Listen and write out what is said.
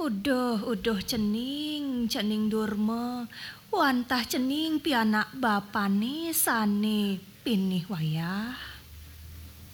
Uduh cening, cening durma, wantah cening pianak bapane sane pinih wayah.